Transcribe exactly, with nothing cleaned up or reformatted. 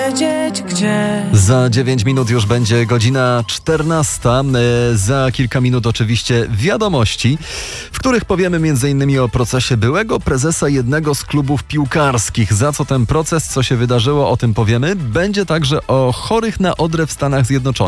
Gdzie? Za dziewięć minut już będzie godzina czternasta. E, za kilka minut oczywiście wiadomości, w których powiemy między innymi o procesie byłego prezesa jednego z klubów piłkarskich. Za co ten proces, co się wydarzyło, o tym powiemy. Będzie także o chorych na odrę w Stanach Zjednoczonych.